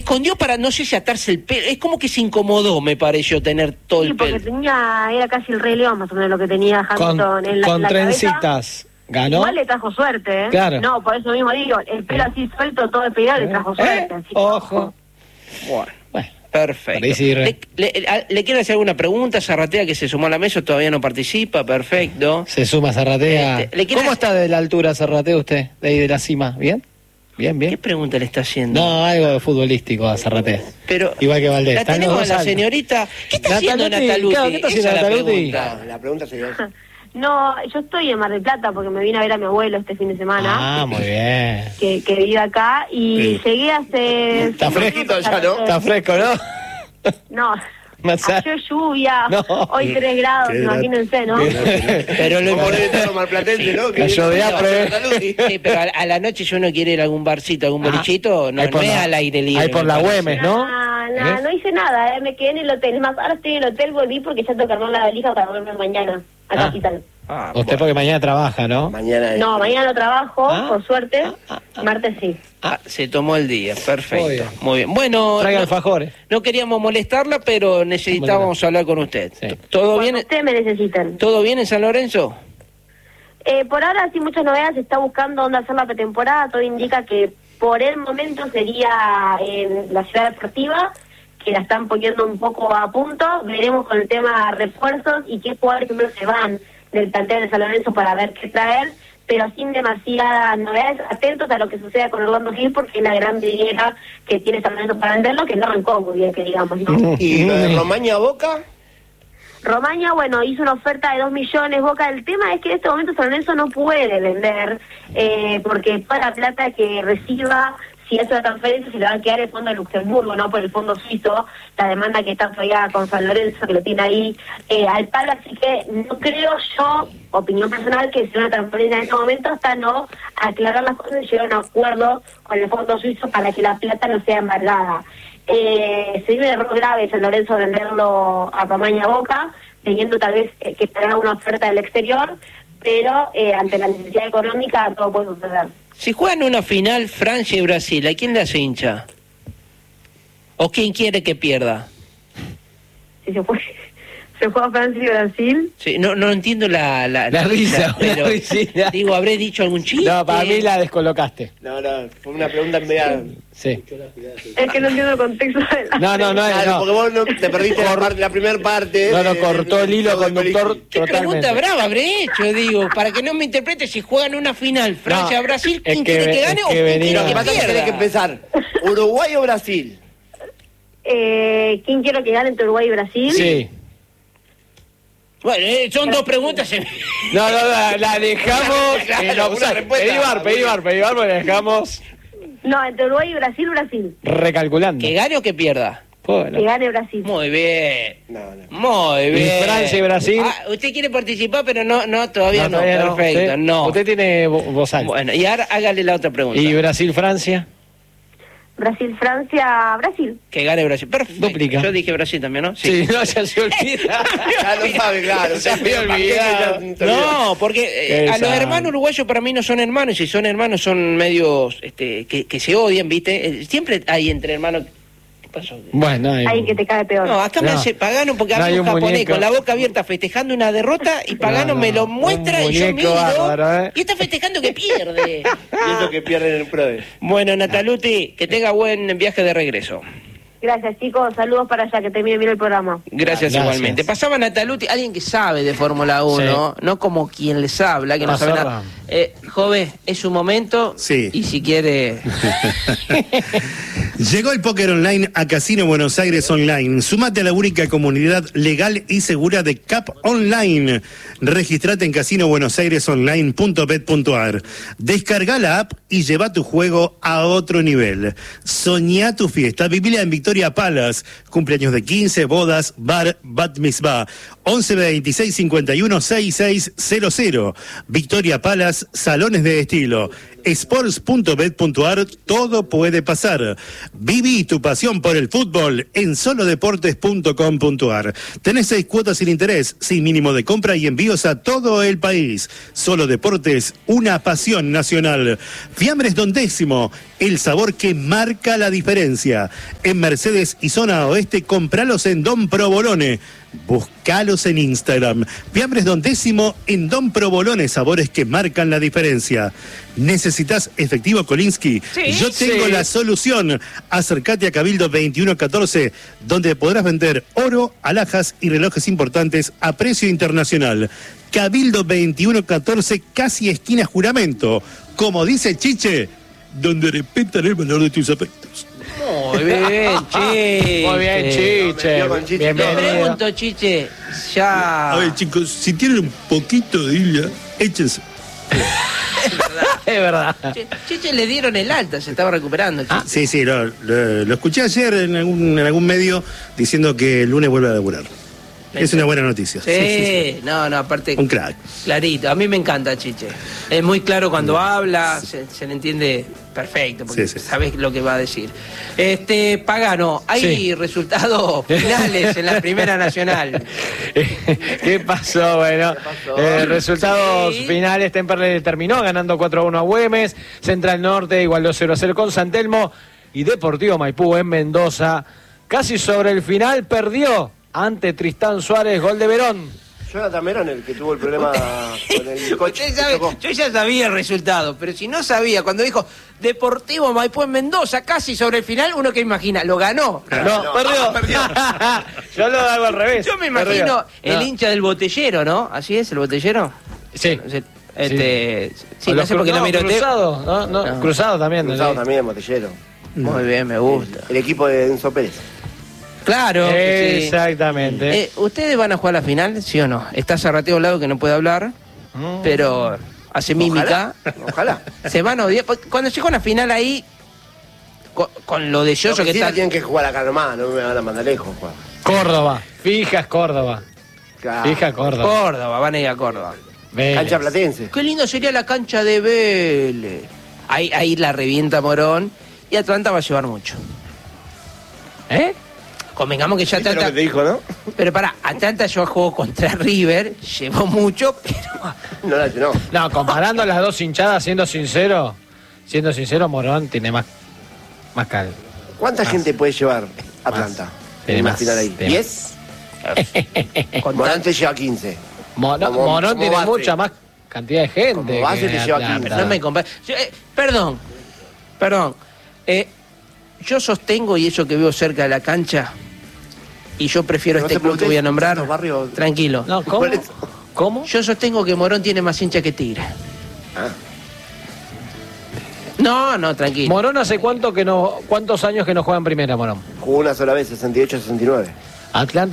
escondió para, no sé si atarse el pelo. Es como que se incomodó, me pareció, tener todo el pelo. Sí, porque era casi el Rey León, más o menos, lo que tenía Hamilton en la con trencitas. Cabeza. ¿Ganó? Igual le trajo suerte, ¿eh? Claro. No, por eso mismo digo, el pelo así suelto, todo despeinado, le trajo suerte. Así, ojo. Bueno, perfecto. ¿Le quiere hacer alguna pregunta? Zarratea, que se sumó a la mesa, todavía no participa, perfecto. Se suma Zarratea. ¿Cómo está de la altura, Zarratea, usted? De ahí de la cima, ¿bien? Bien. ¿Qué pregunta le está haciendo? No, algo futbolístico a Zarratea. Pero igual que Valdés. La tenemos a la señorita. ¿Qué está haciendo Nataluti? Claro, ¿qué está haciendo Nataluti? La pregunta sería esa. No, yo estoy en Mar del Plata porque me vine a ver a mi abuelo este fin de semana. Ah, muy bien. Que vive acá y llegué hace... Está fresquito ya, ¿no? Está fresco, ¿no? No. Ayer lluvia, hoy 3 grados, imagínense, ¿no? Pero lo importante marplatense, ¿no? Sí, pero a la noche si uno quiere ir a algún barcito, algún bolichito, no es al aire libre. Ahí por la Güemes, ¿no? No hice nada, me quedé en el hotel. Es más, ahora estoy en el hotel, volví porque ya tengo que armar la valija para volver mañana a Capital. Usted porque mañana trabaja, ¿no? Mañana no trabajo, por suerte. Martes sí. Se tomó el día, perfecto. Muy bien. Bueno, traiga alfajores. No queríamos molestarla, pero necesitábamos hablar con usted. Sí. ¿Todo bien? Ustedes me necesitan. ¿Todo bien en San Lorenzo? Por ahora sí, muchas novedades. Se está buscando dónde hacer la pretemporada. Todo indica que por el momento sería en la ciudad deportiva, que la están poniendo un poco a punto. Veremos con el tema refuerzos y qué jugadores primero se van del plantel de San Lorenzo para ver qué traer, pero sin demasiadas novedades. Atentos a lo que suceda con Orlando Gil, porque es la gran vidriera que tiene San Lorenzo para venderlo, que no arrancó muy bien, que digamos, ¿no? ¿Y lo de Romaña Boca? Romaña, bueno, hizo una oferta de 2 millones, Boca. El tema es que en este momento San Lorenzo no puede vender, porque toda la plata que reciba, si hace la transferencia, se le va a quedar el fondo de Luxemburgo, no por el fondo suizo, la demanda que está todavía con San Lorenzo, que lo tiene ahí al palo. Así que no creo yo, opinión personal, que sea una transferencia en este momento, hasta no aclarar las cosas y llegar a un acuerdo con el fondo suizo para que la plata no sea embargada. Sería un error grave San Lorenzo venderlo a Romaña Boca, teniendo tal vez que esperar una oferta del exterior, pero ante la necesidad económica todo puede suceder. Si juegan una final Francia y Brasil, ¿a quién le hace hincha? ¿O quién quiere que pierda? Si se juega Francia y Brasil. Sí, no entiendo la risa, pero risita. Digo, ¿habré dicho algún chiste? No, para mí la descolocaste. No, fue una pregunta media... Sí. Es que no entiendo el contexto de la... No. Porque vos no te perdiste la primera parte. No, cortó el hilo conductor. ¿Qué pregunta brava habré hecho? Digo, para que no me interprete, si juegan una final Francia-Brasil, ¿quién quiere que gane o quién quiere que pierda? Tenés que empezar, ¿Uruguay o Brasil? ¿Quién quiere que gane entre Uruguay y Brasil? Sí. Bueno, son dos preguntas. No, la dejamos. Pedí bar, porque la dejamos. No, entre Uruguay y Brasil. Recalculando. ¿Que gane o que pierda? Bueno. Que gane Brasil. Muy bien. Muy ¿Y bien. Francia y Brasil? Usted quiere participar, pero todavía no. Perfecto, no. Usted tiene bozal. Bueno, y ahora hágale la otra pregunta. ¿Y Brasil-Francia? Brasil-Francia, Brasil. Que gane Brasil. Perfecto. Duplica. Yo dije Brasil también, ¿no? Sí, no, ya se olvida. Ya lo sabe, claro. Ya me olvidado. No, porque a los hermanos uruguayos para mí no son hermanos, y si son hermanos son medios que se odian, ¿viste? Siempre hay entre hermanos... ¿Qué pasó? Bueno, Alguien que te cae peor. No, acá me hace Pagano porque había un japonés muñeco con la boca abierta festejando una derrota y Pagano me lo muestra y yo miro y está festejando que pierde. Y eso que pierden el PRODE. Bueno, Nataluti, que tenga buen viaje de regreso. Gracias, chicos. Saludos para allá, que termine bien el programa. Gracias igualmente. Pasaba Nataluti, alguien que sabe de Fórmula 1, no como quien les habla, que no sabe nada. Joven, es su momento. Sí. Y si quiere... Llegó el póker online a Casino Buenos Aires Online. Súmate a la única comunidad legal y segura de CAP Online. Registrate en casinobuenosairesonline.bet.ar. Descarga la app y lleva tu juego a otro nivel. Soñá tu fiesta, vivila en Victoria Palace. Cumpleaños de 15, bodas, bar, bat mitzvah. 11 26 51 6600. Victoria Palace, salones de estilo. Sports.bet.ar, todo puede pasar. Viví tu pasión por el fútbol en solodeportes.com.ar. Tenés 6 cuotas sin interés, sin mínimo de compra y envíos a todo el país. Solo Deportes, una pasión nacional. Fiambres Don Décimo, el sabor que marca la diferencia. En Mercedes y zona oeste, compralos en Don Provolone. Buscalos en Instagram. Fiambres Don Décimo en Don Provolone, sabores que marcan la diferencia. ¿Necesitas efectivo Kolinsky? Sí, Yo tengo la solución. Acércate a Cabildo 2114, donde podrás vender oro, alhajas y relojes importantes a precio internacional. Cabildo 2114, casi esquina Juramento. Como dice Chiche, donde respetan el valor de tus afectos. Muy bien, Chiche. Muy bien, Chiche. Te Bienvenido. pregunto, Chiche, ya... A ver, chicos, si tienen un poquito de illa, échense. Es verdad. Chiche le dieron el alta, se estaba recuperando. Chiche. Sí, lo escuché ayer en algún medio diciendo que el lunes vuelve a laburar. Es una buena noticia. Sí. No, aparte... Un crack. Clarito, a mí me encanta Chiche. Es muy claro cuando habla, se le entiende perfecto, porque sabes lo que va a decir. Pagano, hay resultados finales en la Primera Nacional. ¿Qué pasó? Bueno, resultados finales. Temperley terminó ganando 4-1 a Güemes. Central Norte igualó 0-0 con San Telmo. Y Deportivo Maipú en Mendoza, casi sobre el final, perdió ante Tristán Suárez, gol de Verón. Jonathan Verón, el que tuvo el problema con el coche. Usted sabe, yo ya sabía el resultado, pero si no sabía, cuando dijo Deportivo Maipú en Mendoza, casi sobre el final, uno que imagina, lo ganó. No, perdió. Yo lo hago al revés. Yo me imagino el hincha del Botellero, ¿no? ¿Así es, el Botellero? Sí. Sí, no sé por qué lo miro. Cruzado, ¿no? Cruzado también. Cruzado también, Botellero. Muy bien, me gusta. El equipo de Enzo Pérez. Claro. Exactamente. Sí. ¿Ustedes van a jugar la final, sí o no? Está Zarrateo al lado que no puede hablar, pero hace mímica. Ojalá. Se van a odiar. Cuando llega una final ahí, con lo de Yoyo que está... tienen que jugar acá nomás, no me van a mandar lejos, Juan. Córdoba. Fijas Córdoba. Claro. Fija Córdoba. Córdoba, van a ir a Córdoba. Vélez. Cancha platense. Qué lindo sería la cancha de Vélez. Ahí la revienta Morón y Atlanta va a llevar mucho. Convengamos que ya ¿Viste Atlanta... lo que te dijo, no? Pero pará, Atlanta yo jugó contra River, llevó mucho, pero... No la llenó. No, comparando las dos hinchadas, siendo sincero, Morón tiene más cal. ¿Cuánta gente puede llevar Atlanta? Tiene más. Final ahí. Tiene ¿10? Morón te lleva 15. Morón tiene base. mucha más cantidad de gente. Como base te lleva Atlanta. 15. No me compare. Perdón. Yo sostengo, y eso que veo cerca de la cancha, y yo prefiero No este te club que voy a nombrar. los barrios- Tranquilo. No, ¿cómo? Por eso. ¿Cómo? Yo sostengo que Morón tiene más hincha que Tigre. Ah. No, tranquilo. Morón hace cuántos años que no juega en primera, Morón. Jugó una sola vez, 68-69. Atlanta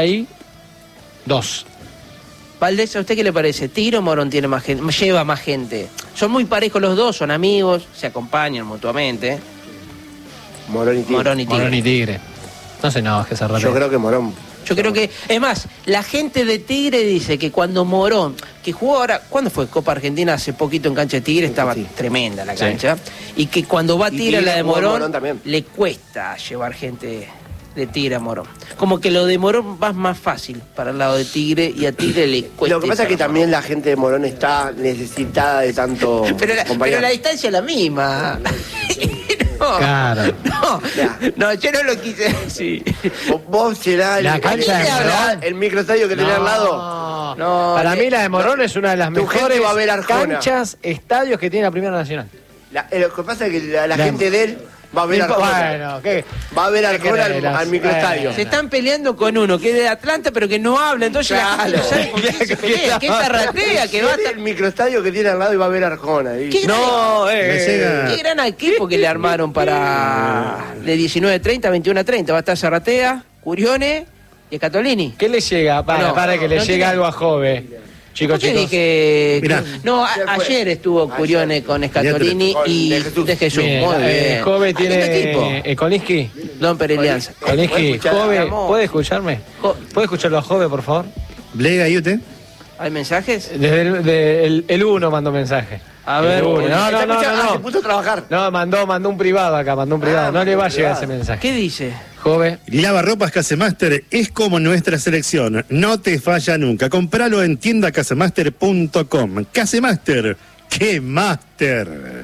82. Valdés, ¿a usted qué le parece? ¿Tigre o Morón tiene más gente? Lleva más gente. Son muy parejos los dos, son amigos, se acompañan mutuamente. Morón y Tigre. Morón y Tigre. Morón y Tigre. No se enoje, esa Yo creo que Morón. Yo creo que, es más, la gente de Tigre dice que cuando Morón, que jugó ahora, ¿cuándo fue Copa Argentina? Hace poquito en cancha de Tigre, estaba tremenda la cancha. Y que cuando va Tigre a la de jugó Morón, también. le cuesta llevar gente de Tigre a Morón. Como que lo de Morón va más fácil para el lado deTigre y a Tigre le cuesta. Lo que pasa es que también la gente de Morón está necesitada de tanto Pero compañero. la distancia es la misma. No, Claro. no, yo no lo quise decir. Vos será La cancha de Morón. el microestadio que tenés al lado. No, Para mí la de Morón es una de las tu mejores gente va a ver Arjona. canchas, estadios que tiene la Primera Nacional. Lo que pasa es que la gente de él va a ver Arjona. Bueno, ¿qué? Va a ver ¿Qué Arjona querés? al microestadio. Se están peleando con uno que es de Atlanta pero que no habla, entonces la gente no sabe con quién se pelea, que esta ratea, que va a estar... el microestadio que tiene al lado y va a ver Arjona. ¿Qué llega. Qué gran equipo que le armaron para de 19:30 a 21:30. Va a estar Zarratea, Curione y Scatolini. ¿Qué le llega? Para que le llegue algo a Jove. Chicos, ¿Qué dije? Mirá. No, ayer estuvo Curione con Scatolini Con y De Jesús. Muy bien. Jove Ah, lindo equipo. tiene Kolinsky. Don Perelianza. Kolinsky, escuchar, Jove, amor. ¿puede escucharme? ¿Puede escucharlo a Jove, por favor? ¿Lee ahí usted? ¿Hay mensajes? Desde el 1 mandó mensaje. A ver. No. Se puso a trabajar. No, mandó un privado acá, no le va a llegar ese mensaje. ¿Qué dice? Joven. Lavarropas Casemaster es como nuestra selección, no te falla nunca. Compralo en tiendacasemaster.com. Casemaster, ¡qué máster!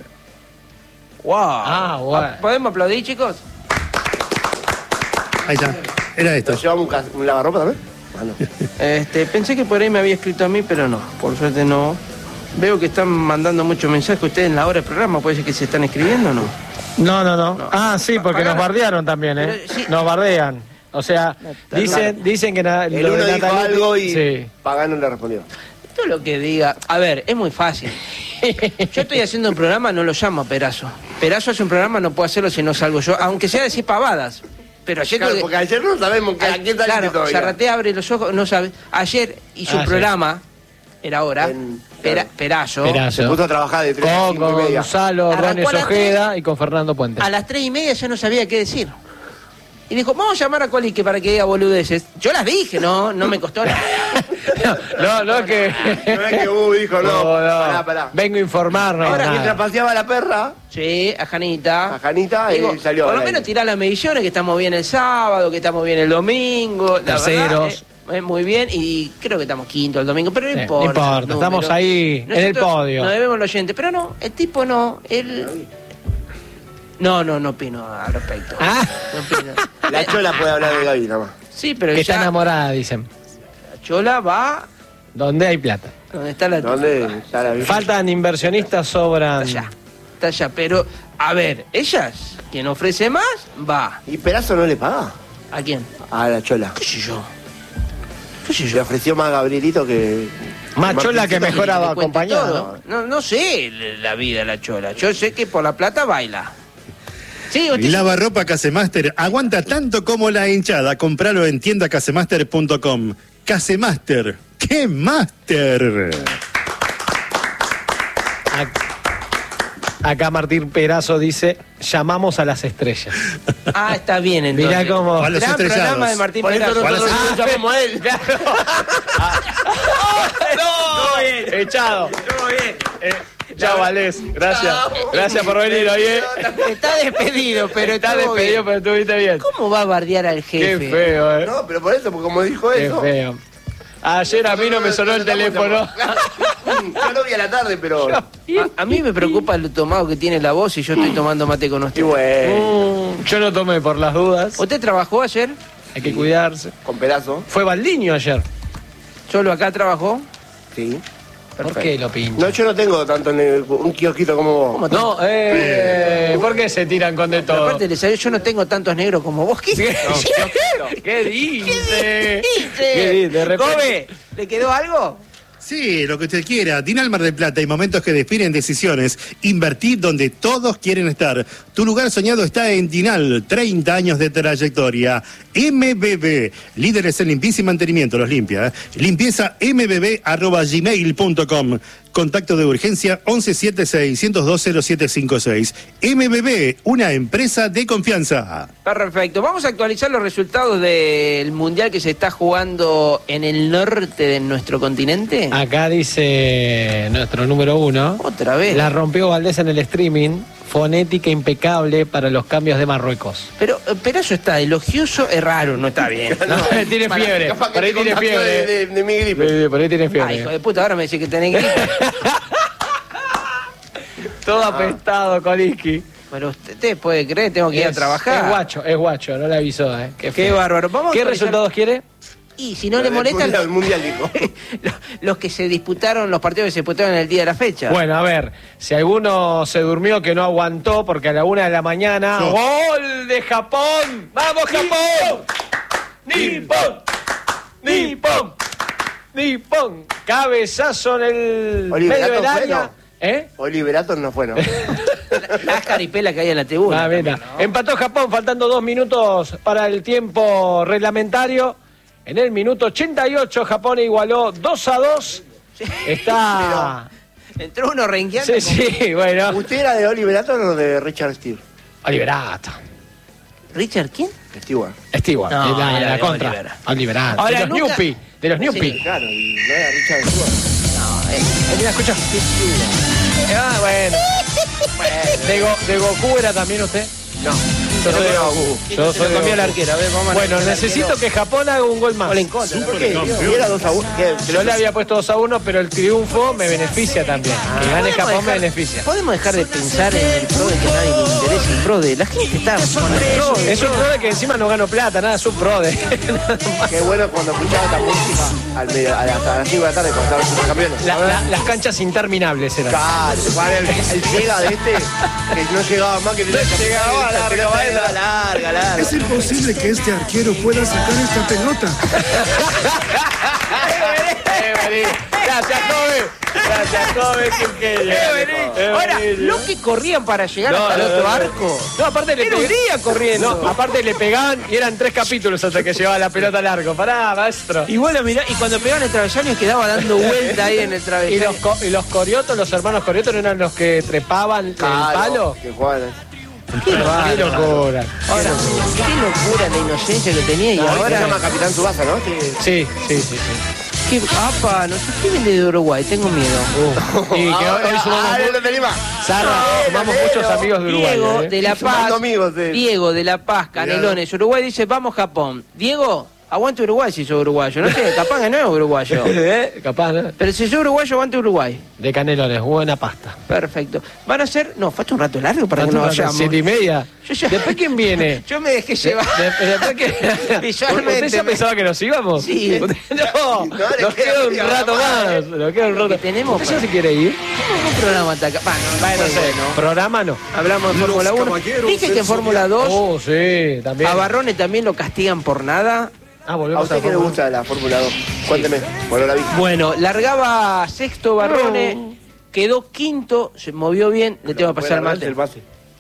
¡Wow! Bueno. ¿Podemos aplaudir, chicos? Ahí está, era esto. ¿Nos llevamos un lavarropa también? Ah, no. Pensé que por ahí me había escrito a mí, pero no. Por suerte no. Veo que están mandando muchos mensajes ustedes en la hora del programa. ¿Puede ser que se están escribiendo o no? No. Ah, sí, porque nos bardearon también, ¿eh? Pero, sí. Nos bardean. O sea, dicen que El uno dijo algo y sí. Pagano le respondió. Todo lo que diga... A ver, es muy fácil. Yo estoy haciendo un programa, no lo llamo a Perazo. Perazo hace un programa, no puedo hacerlo si no salgo yo, aunque sea decir pavadas. Pero ayer... Claro, porque ayer no sabemos a quién está claro, todavía. Zarratea abre los ojos, no sabe. Ayer hizo un programa, era ahora, Perazo. Se puso a trabajar de 3 a 5 y media. Con Gonzalo, Arrancó Rones a las Ojeda 3. y con Fernando Puente. A las 3:30 ya no sabía qué decir. Y dijo, vamos a llamar a Colique para que diga boludeces. Yo las dije, no me costó nada. No es que... No es que dijo, no. Pará. Vengo a informarnos. Ahora, mientras paseaba la perra, Sí, a Janita. a Janita, Digo, salió. por lo menos tirar las mediciones, que estamos bien el sábado, que estamos bien el domingo. La Terceros. verdad, muy bien, y creo que estamos quinto el domingo, pero no importa. No importa, estamos ahí en el podio. Nos debemos los oyentes, pero no, el tipo no, él... No opino al respecto. No opino. La Chola puede hablar de Gaby nada más. Sí, pero Que ya está enamorada, dicen. la Chola va ¿Dónde hay plata? donde está la ¿Dónde está la vida? Faltan inversionistas, sobran. Está allá, pero, a ver, ellas, quien ofrece más, va. ¿Y Perazo no le paga? ¿A quién? A la Chola. ¿Qué sé yo? Le ofreció más a Gabrielito que... Más Chola que mejor Le cuenta acompañado. todo. No sé la vida de la Chola. Yo sé que por la plata baila. Sí, usted... Lavarropa Casemaster aguanta tanto como la hinchada. Compralo en tiendacasemaster.com. Casemaster, ¡qué máster! Acá Martín Perazo dice, llamamos a las estrellas. Ah, está bien, entonces. Mirá cómo... A los Gran estrellados. programa de Martín Por eso Perazo. nosotros lo llamamos a él. ¡No! bien. Echado. Todo bien. Chao, Valés. Gracias. Chao. Gracias por venir, oye. Está despedido, pero Está estuvo despedido, bien. pero estuviste bien. ¿Cómo va a bardear al jefe? Qué feo, No, pero por eso, porque como dijo Qué eso... feo. Ayer a mí no me sonó el teléfono. Yo lo vi a la tarde, pero... A mí me preocupa lo tomado que tiene la voz y yo estoy tomando mate con usted. Y bueno, Yo no tomé por las dudas. ¿Usted trabajó ayer? Hay que cuidarse. con Perazo. Fue Baldiño ayer. ¿Solo acá trabajó? Sí. ¿Por qué lo pincha? No, yo no tengo tanto un kiosquito como vos. No, ¿por qué se tiran con de Pero todo? aparte, yo no tengo tantos negros como vos. ¿Qué dice? ¿Qué dice? ¿Qué dice? De repente- Gobe, ¿le quedó algo? Sí, lo que usted quiera. Dinal Mar del Plata y momentos que definen decisiones. Invertir donde todos quieren estar. Tu lugar soñado está en Dinal. 30 años de trayectoria. MBB. Líderes en limpieza y mantenimiento. Los limpia. Limpieza mbb@gmail.com. Contacto de urgencia 1176-102-0756. MBB, una empresa de confianza. Perfecto. Vamos a actualizar los resultados del mundial que se está jugando en el norte de nuestro continente. Acá dice nuestro número 1. Otra vez. La rompió Valdés en el streaming. Fonética impecable para los cambios de Marruecos. Pero eso está elogioso, es raro, no está bien. No, tiene fiebre. Capaz que Por ahí te tiene contagió fiebre. de mi gripe. Por ahí tiene Ay, fiebre. hijo de puta, ahora me dice que tenés gripe. Todo apestado, Koliski. Pero usted puede creer, tengo que ir a trabajar. Es guacho, no le avisó, Qué bárbaro. Vamos a ¿Qué actualizar- resultados quiere? Y si no le molestan, El mundial dijo. los que se disputaron, los partidos que se disputaron en el día de la fecha. Bueno, a ver, si alguno se durmió que no aguantó, porque a la 1 de la mañana, Yo. ¡gol de Japón! ¡Vamos, Japón! ¡Nippon! ¡Nippon! ¡Nippon! Cabezazo en el Oliver medio del Atom fue, área. ¿no? ¿Eh? Oliverato no fue, ¿no? La caripela que hay en la tribuna. Ah, mira. Empató Japón, faltando 2 minutos para el tiempo reglamentario. En el minuto 88, Japón igualó 2-2. Está... Entró uno renqueando. Sí, bueno. ¿Usted era de Oliverato o de Richard Steele? Oliverato. ¿Richard quién? Stewart. Stewart, No, la era de contra. Oliver. Oliverato. Ahora, Los nunca, Ñupi. De los Newpi. Sí. Claro, y no era Richard Stewart. No, Mira, escucha. Bueno. ¿De Goku era también usted? No. Yo soy de Goku. Yo soy de cambió el Goku. arquero. A ver, vamos a Bueno, analizar el necesito arquero. que Japón haga un gol más. Gol en contra. ¿Por qué? Y era 2-1. Yo le había puesto 2-1, pero el triunfo me beneficia también. Que gane ¿Podemos Japón me dejar- beneficia. Podemos dejar de pensar en el pro de que a nadie le interesa el pro de. La gente está con el pro. Es un pro de que encima no gano plata, nada, es un pro de. Qué bueno cuando escuchaba esta música hasta las 5 de la tarde cuando estaban los supercampeones. Las canchas interminables eran. Claro, el llega de este, que no llegaba más que llegaba larga. Es imposible que este arquero pueda sacar esta pelota. Gracias, Kobe. Gracias, Kobe. Qué genio. Ahora, lo que corrían para llegar hasta el otro arco. No, aparte le Era un día corriendo. No, aparte le pegaban y eran 3 capítulos hasta que llevaba la pelota al arco. Pará, maestro. Y bueno, mirá, y cuando pegaban el travesaño quedaba dando vuelta ahí en el Y travesaño. los Coriotos, los hermanos Coriotos, ¿no eran los que trepaban el palo? Que jugaban. Qué locura. Ahora, qué locura la inocencia que tenía y Ahora se ahora. llama Capitán Tsubasa, ¿no? Sí. Qué apa, no sé qué viene de Uruguay, tengo miedo. Y que hoy sumamos, no te anima. Sarra, sumamos muchos amigos de Uruguay. Diego de La Paz. Sumando amigos de- Diego de La Paz, Canelones, Uruguay dice, vamos Japón. Diego, aguante Uruguay si sos uruguayo. No sé, capaz que no es uruguayo. Capaz, ¿no? Pero si sos uruguayo, aguante Uruguay. De Canelones, buena pasta. Perfecto. Van a ser. No, falta un rato largo para que nos vayamos. 7:30. Yo ya- ¿Después quién viene? Yo me dejé llevar. Después que... Visualmente ¿Usted ya me- pensaba que nos íbamos? Sí. No, le nos queda queda un media rato hora más. Nos queda un rato. que tenemos ¿Usted ya para- se quiere ir? Un programa hasta acá. Bueno, No sé, programa no. Hablamos de Fórmula 1. caballeros Dije que en del Fórmula 2 Oh, sí, también. a Barrone también lo castigan por nada. Ah, ¿A volvemos usted qué le gusta de la Fórmula 2? Cuénteme, bueno, la vi. Bueno, largaba sexto Barrone, quedó quinto, se movió bien. Le tengo que pasar el mate. El pase.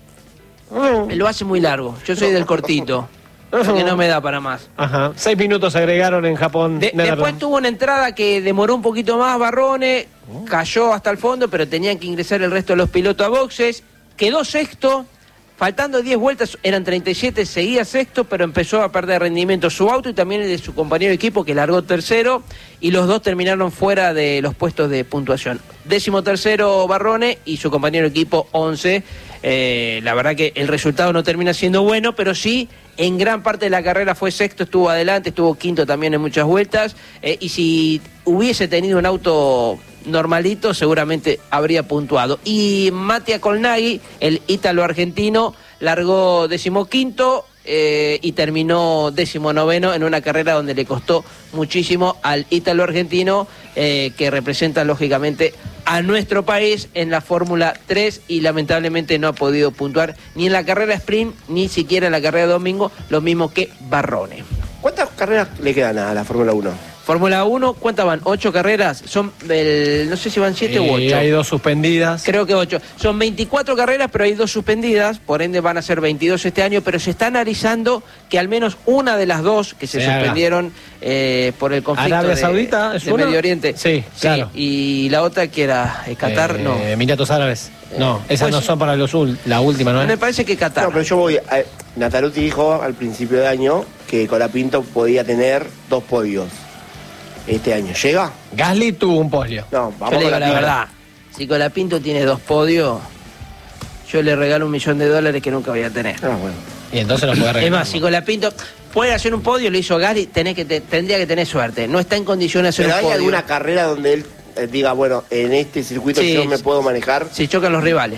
Lo hace muy largo. Yo soy del cortito. Que no me da para más. Ajá. 6 minutos agregaron en Japón. Después tuvo una entrada que demoró un poquito más Barrone, cayó hasta el fondo, pero tenían que ingresar el resto de los pilotos a boxes. Quedó sexto, faltando 10 vueltas, eran 37, seguía sexto, pero empezó a perder rendimiento su auto y también el de su compañero de equipo, que largó tercero, y los dos terminaron fuera de los puestos de puntuación. 13º Barrone y su compañero de equipo 11. La verdad que el resultado no termina siendo bueno, pero sí, en gran parte de la carrera fue sexto, estuvo adelante, estuvo quinto también en muchas vueltas, y si hubiese tenido un auto normalito, seguramente habría puntuado. Y Mattia Colnaghi, el ítalo-argentino, largó 15º y terminó 19º en una carrera donde le costó muchísimo al ítalo-argentino, que representa lógicamente a nuestro país en la Fórmula 3 y lamentablemente no ha podido puntuar ni en la carrera sprint ni siquiera en la carrera domingo, lo mismo que Barrone. ¿Cuántas carreras le quedan a la Fórmula 1? Fórmula 1, ¿cuántas van? 8 carreras. Son, no sé si van 7 u 8. Hay 2 suspendidas. Creo que 8. Son 24 carreras, pero hay 2 suspendidas, por ende van a ser 22 este año, pero se está analizando que al menos una de las 2 que se suspendieron por el conflicto Arabia Saudita, ¿es de una? Medio Oriente. Sí, claro. Y la otra que era Qatar, no. Emiratos Árabes. No, esas pues- no son para la última, ¿no es? Me parece que Qatar. No, pero yo voy. Nataluti dijo al principio de año que Colapinto podía tener 2 podios este año. ¿Llega? Gasly tuvo un podio. No, Yo vamos le con digo la Colapinto. verdad. Si Colapinto tiene 2 podios, yo le regalo $1.000.000 que nunca voy a tener. Ah, bueno. Y entonces lo puede Es regalar. más, si Colapinto puede hacer un podio, lo hizo Gasly, tendría que tener suerte. No está en condiciones de hacer ¿Pero un hay podio. alguna carrera donde él diga, bueno, en este circuito Sí, yo me puedo manejar? Si chocan los rivales.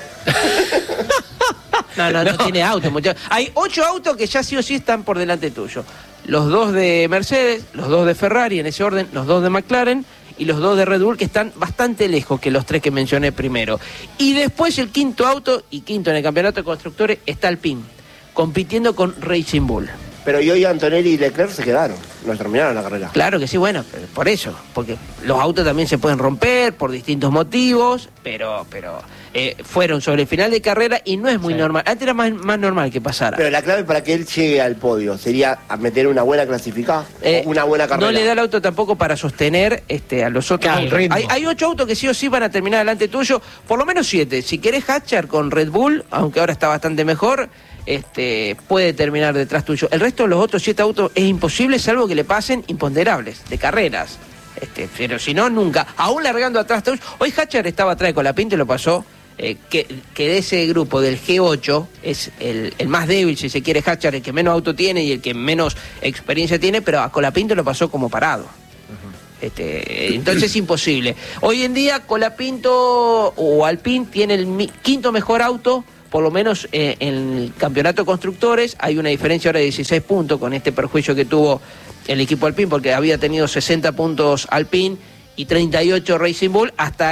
No tiene auto, muchachos. Hay 8 autos que ya sí o sí están por delante tuyo. Los 2 de Mercedes, los 2 de Ferrari en ese orden, los 2 de McLaren y los 2 de Red Bull, que están bastante lejos que los 3 que mencioné primero. Y después el quinto auto, y quinto en el campeonato de constructores, está Alpine, compitiendo con Racing Bull. Pero yo y Antonelli y Leclerc se quedaron, no terminaron la carrera. Claro que sí, bueno, por eso, porque los autos también se pueden romper por distintos motivos, pero fueron sobre el final de carrera y no es muy normal. Antes era más normal que pasara. Pero la clave para que él llegue al podio sería a meter una buena clasificada, o una buena carrera. No le da el auto tampoco para sostener a los otros Claro, el autos. ritmo. Hay 8 autos que sí o sí van a terminar delante tuyo, por lo menos 7. Si querés Hatcher con Red Bull, aunque ahora está bastante mejor, puede terminar detrás tuyo. El resto de los otros 7 autos es imposible, salvo que le pasen imponderables de carreras. Pero si no, nunca. Aún largando atrás tuyo. Hoy Hatcher estaba atrás de Colapinto y lo pasó. Que de ese grupo del G8 es el más débil, si se quiere, Hatcher, el que menos auto tiene y el que menos experiencia tiene, pero a Colapinto lo pasó como parado. Entonces es imposible. Hoy en día Colapinto o Alpine tiene el quinto mejor auto, por lo menos en el campeonato de constructores. Hay una diferencia ahora de 16 puntos con este perjuicio que tuvo el equipo Alpine, porque había tenido 60 puntos Alpine y 38 Racing Bull hasta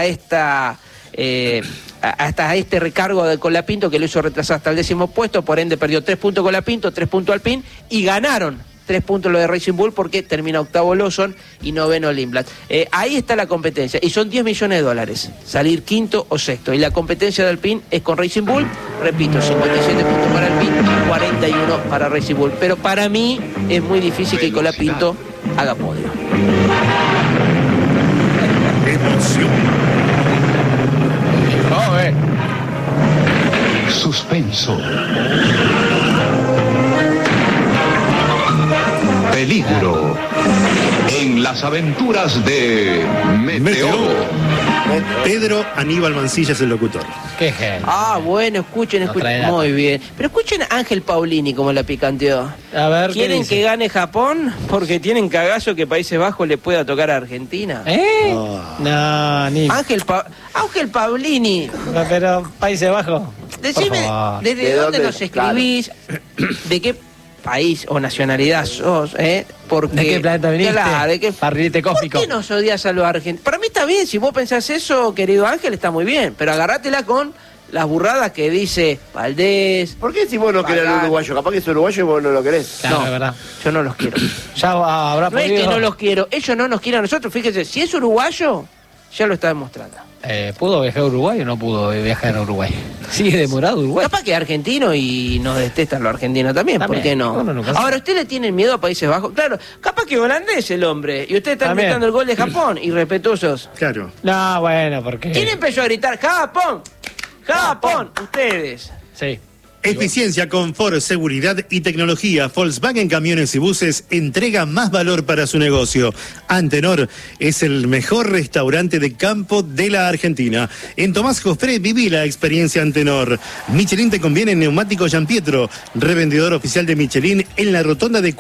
este recargo de Colapinto, que lo hizo retrasar hasta el 10º puesto. Por ende perdió 3 puntos Colapinto, 3 puntos Alpine, y ganaron 3 puntos lo de Racing Bull, porque termina octavo Lawson y noveno Lindblad. Ahí está la competencia, y son $10 millones, salir quinto o sexto, y la competencia de Alpine es con Racing Bull, repito, 57 puntos para Alpine, 41 para Racing Bull, pero para mí es muy difícil que Colapinto haga podio. Suspenso. Peligro. En las aventuras de Meteoro. Pedro Aníbal Mancilla es el locutor. Qué genio. Bueno, escuchen. Muy bien. Pero escuchen a Ángel Paulini como la picanteó. A ver, ¿quieren que gane Japón? Porque tienen cagazo que Países Bajos le pueda tocar a Argentina. No, ni. Ángel Paulini. Pero Países Bajos. Decime, ¿desde dónde nos escribís? ¿De qué país o nacionalidad sos? Porque, ¿de qué planeta viniste? Claro, ¿de qué barrilete cósmico? ¿Por qué nos odias a los argentinos? Para mí está bien, si vos pensás eso, querido Ángel, está muy bien, pero agarrátela con las burradas que dice Valdés. ¿Por qué si vos no querés al uruguayo? Capaz que es uruguayo y vos no lo querés. Claro, no, es verdad. Yo no los quiero. Ya habrá No es podido. que no los quiero, ellos no nos quieren a nosotros. Fíjese, si es uruguayo, ya lo está demostrando. ¿Pudo viajar a Uruguay o no pudo viajar a Uruguay? ¿Sigue demorado Uruguay? Capaz que es argentino y nos detestan los argentinos también, ¿por qué no? Ahora, ¿usted le tiene miedo a Países Bajos? Claro, capaz que holandés el hombre, y usted está gritando el gol de Japón, irrespetuosos. Claro. No, bueno, porque... ¿Quién empezó a gritar ¡Japón! ¡Japón! Ustedes. Sí. Eficiencia, confort, seguridad y tecnología. Volkswagen Camiones y Buses entrega más valor para su negocio. Antenor es el mejor restaurante de campo de la Argentina. En Tomás Jofré viví la experiencia Antenor. Michelin te conviene en Neumático Giampietro, revendedor oficial de Michelin en la rotonda de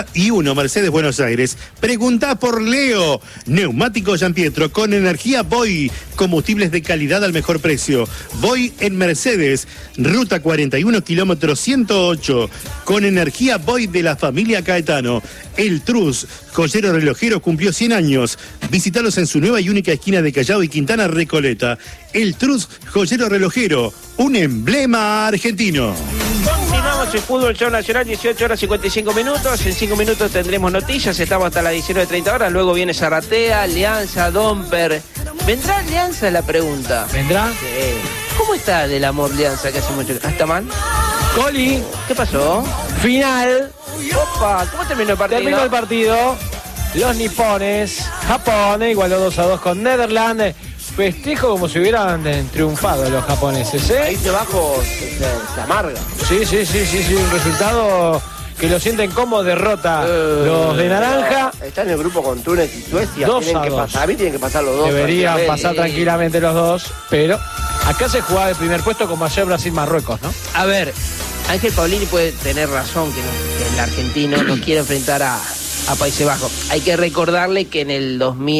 41 Mercedes, Buenos Aires. Pregunta por Leo. Neumático Giampietro con energía Boy, combustibles de calidad al mejor precio. Boy en Mercedes, ruta 41, kilómetro 108, con energía Boy de la familia Caetano. El Trus, joyero relojero, cumplió 100 años. Visítalos en su nueva y única esquina de Callao y Quintana Recoleta. El Trus, joyero relojero, un emblema argentino. Continuamos el fútbol show nacional, 18 horas 55 minutos. En 5 minutos tendremos noticias, estamos hasta las 19:30 horas. Luego viene Zaratea, Alianza, Domper. ¿Vendrá Alianza? La pregunta. ¿Vendrá? Sí. ¿Cómo está del amor Alianza que hace mucho? ¿Está mal? Coli, ¿Qué pasó? final. Opa, ¿cómo terminó el partido? Terminó el partido. Los nipones, Japón, igualó 2-2 con Netherlands. Festejo como si hubieran triunfado los japoneses, ¿eh? Países Bajos se amarga. Sí, un resultado que lo sienten como derrota los de naranja. Está en el grupo con Túnez y Suecia. 2-2. A mí tienen que pasar los dos. Deberían pasar tranquilamente los dos, pero acá se jugaba el primer puesto como ayer Brasil-Marruecos, ¿no? A ver, Ángel Paulini puede tener razón que el argentino no quiere enfrentar a Países Bajos. Hay que recordarle que en el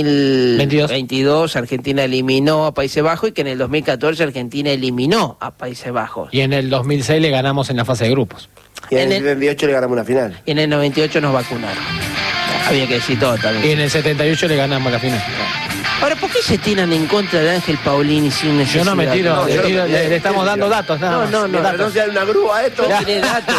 2022 Argentina eliminó a Países Bajos y que en el 2014 Argentina eliminó a Países Bajos. Y en el 2006 le ganamos en la fase de grupos. Y en el 78 le ganamos una final. Y en el 98 nos vacunaron. Había que decir todo también. Y en el 78 le ganamos la final. Ahora, ¿por qué se tiran en contra de Ángel Paulini sin necesidad? Yo no me tiro, le estamos dando datos, nada No, No se da una grúa a esto. No tiene datos.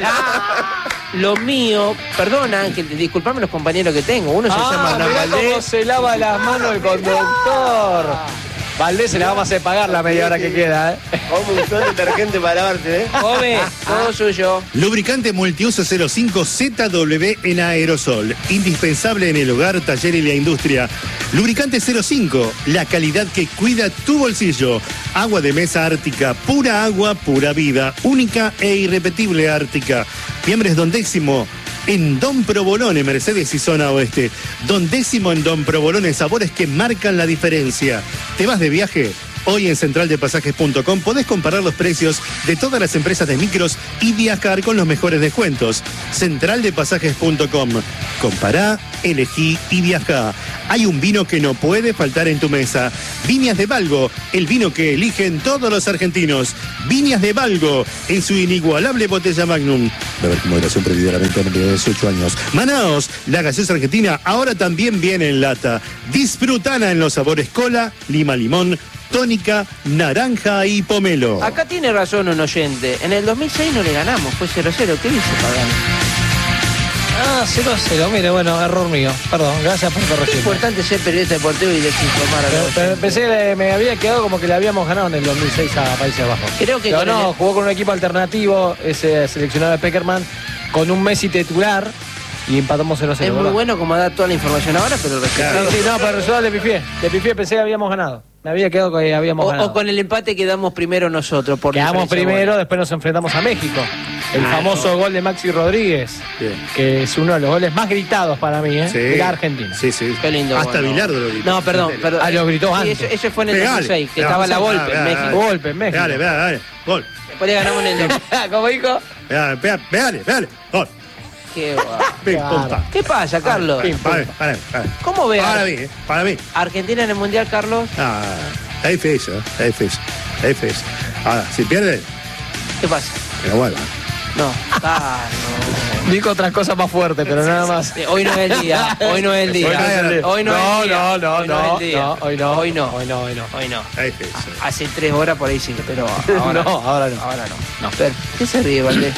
Lo mío, perdona Ángel, disculpame los compañeros que tengo. Uno se llama Hernán mirá Valdés. cómo se lava las manos el conductor. Valdés se la vamos a hacer pagar la media hora que queda, ¿eh? Como usó detergente para lavarse, Come, todo suyo. Lubricante multiuso 05 ZW en aerosol. Indispensable en el hogar, taller y la industria. Lubricante 05, la calidad que cuida tu bolsillo. Agua de mesa Ártica, pura agua, pura vida. Única e irrepetible Ártica. Fiambres Don Décimo. En Don Provolone, Mercedes y Zona Oeste. Don Décimo en Don Provolone, sabores que marcan la diferencia. ¿Te vas de viaje? Hoy en centraldepasajes.com podés comparar los precios de todas las empresas de micros y viajar con los mejores descuentos. Centraldepasajes.com. Compará, elegí y viajá. Hay un vino que no puede faltar en tu mesa. Viñas de Valgo, el vino que eligen todos los argentinos. Viñas de Valgo, en su inigualable botella Magnum. Beber con moderación, prohibida la venta a menores de 18 años. Manaos, la gaseosa argentina ahora también viene en lata. Disfrutana en los sabores cola, lima, limón, tónica, naranja y pomelo. Acá tiene razón un oyente. En el 2006 no le ganamos, fue 0-0. ¿Qué dice Pagano? 0-0, mire, bueno, error mío. Perdón, gracias por Es corregirme. importante ser periodista deportivo y desinformar a los oyentes. Pensé que me había quedado como que le habíamos ganado en el 2006 a Países Bajos. Creo que Pero con no, el- jugó con un equipo alternativo, ese seleccionado de Peckerman, con un Messi titular y empatamos 0-0. Es muy ¿verdad? bueno como da toda la información ahora, pero el resultado... Sí, no, pero el resultado le pifié, pensé que habíamos ganado. Me había quedado que habíamos ganado. O con el empate quedamos primero nosotros. Por Quedamos diferencia de primero, goles. después nos enfrentamos a México. El famoso gol de Maxi Rodríguez, Bien. que es uno de los goles más gritados para mí, de la Argentina. Sí, sí. Qué lindo. Hasta bueno. Bilardo lo gritó. No, perdón. Ah, lo gritó Sí, antes. Eso fue en el Pegale. 2006, que Pegale, estaba la pegale, golpe en pegale, México. pegale. Golpe en México. Dale, gol. Después le ganamos en el... ¿Cómo dijo? Pegale, gol. Qué guau. Pim, pum, pam. ¿Qué pasa, Carlos? Pim, pum. Para mí. ¿Cómo ve Para mí. Argentina en el Mundial, Carlos? Ah, está difícil, está difícil. Ahora, si pierde, ¿Qué pasa? que no vuelva. No. No. Dijo otras cosas más fuertes, pero nada más. Hoy no es el día. Hoy no es el día. Hoy no es el día. Hoy no es el día. No, Hoy no es el día. hoy no. Hoy no. Hoy no. Está difícil. Hace 3 horas por ahí sí, pero ahora No, ahora no. Ahora no. No. Pero, ¿qué se ríe, Valdés?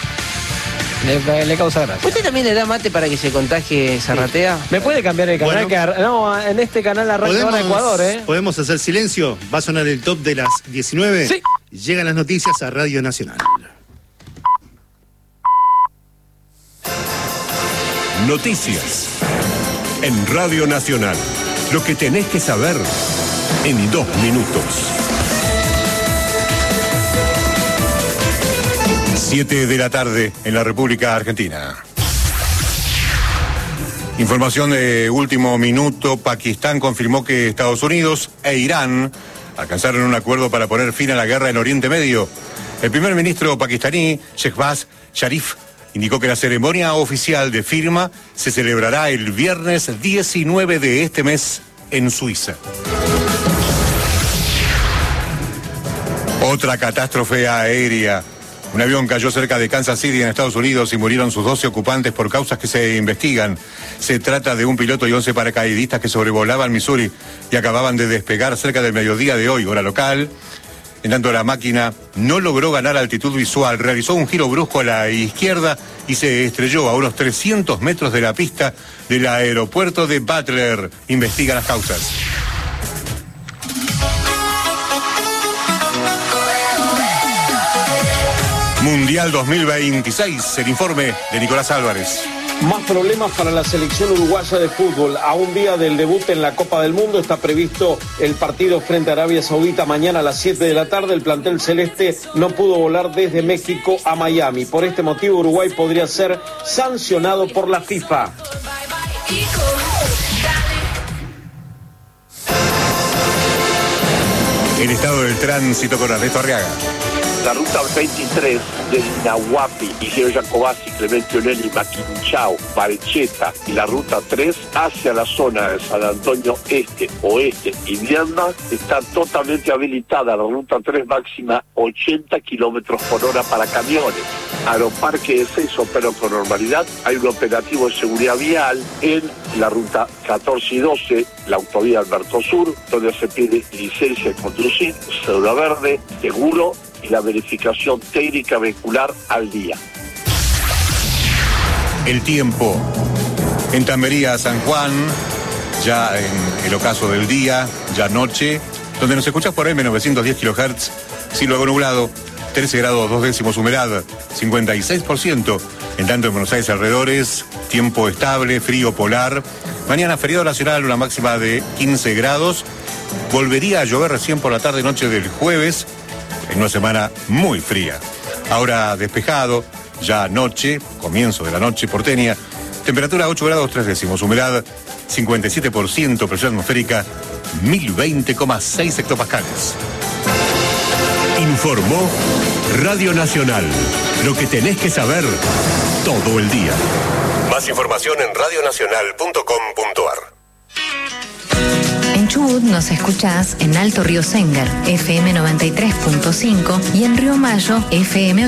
Le causa gracia. ¿Usted también le da mate para que se contagie Zarratea? ¿Me puede cambiar el canal? Bueno. No, en este canal arranca ahora Ecuador, ¿eh? ¿Podemos hacer silencio? Va a sonar el top de las 19. Sí. Llegan las noticias a Radio Nacional. Noticias en Radio Nacional. Lo que tenés que saber en 2 minutos. 7 de la tarde en la República Argentina. Información de último minuto. Pakistán confirmó que Estados Unidos e Irán alcanzaron un acuerdo para poner fin a la guerra en Oriente Medio. El primer ministro pakistaní, Shehbaz Sharif, indicó que la ceremonia oficial de firma se celebrará el viernes 19 de este mes en Suiza. Otra catástrofe aérea. Un avión cayó cerca de Kansas City en Estados Unidos y murieron sus 12 ocupantes por causas que se investigan. Se trata de un piloto y 11 paracaidistas que sobrevolaban Missouri y acababan de despegar cerca del mediodía de hoy, hora local. En tanto, la máquina no logró ganar altitud visual, realizó un giro brusco a la izquierda y se estrelló a unos 300 metros de la pista del aeropuerto de Butler. Investiga las causas. Mundial 2026, el informe de Nicolás Álvarez. Más problemas para la selección uruguaya de fútbol. A un día del debut en la Copa del Mundo está previsto el partido frente a Arabia Saudita mañana a las 7 de la tarde. El plantel celeste no pudo volar desde México a Miami. Por este motivo, Uruguay podría ser sancionado por la FIFA. El estado del tránsito con Ernesto Arriaga. La ruta 23 del Nahuapi, Igeo Jacobasi, Clemente Onelli, Maquinchao, Barecheta y la ruta 3 hacia la zona de San Antonio Este, Oeste y Viedma está totalmente habilitada. La ruta 3 máxima 80 kilómetros por hora para camiones. Aeroparque de Seso opera con normalidad. Hay un operativo de seguridad vial en la ruta 14 y 12, la autovía Alberto Sur, donde se pide licencia de conducir, cédula verde, seguro y la verificación técnica vehicular al día. El tiempo. En Tambería, San Juan, ya en el ocaso del día, ya noche, donde nos escuchas por M910 kHz, cielo algo nublado, 13 grados 2 décimos, humedad 56%. En tanto en Buenos Aires alrededores, tiempo estable, frío polar. Mañana feriado nacional, una máxima de 15 grados. Volvería a llover recién por la tarde noche del jueves, en una semana muy fría. Ahora despejado, ya noche, comienzo de la noche porteña. Temperatura 8 grados 3 décimos, humedad 57%, presión atmosférica 1020,6 hectopascales. Informó Radio Nacional. Lo que tenés que saber todo el día. Más información en radionacional.com.ar. En Chubut nos escuchás en Alto Río Sengar, FM 93.5 y en Río Mayo, FM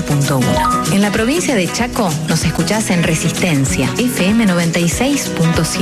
88.1. En la provincia de Chaco nos escuchás en Resistencia, FM 96.7.